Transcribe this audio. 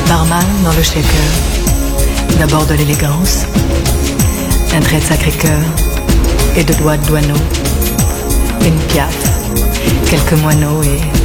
Barman dans le shaker, d'abord de l'élégance, un trait de Sacré-Cœur et de doigts de douaneau, une piaffe, quelques moineaux et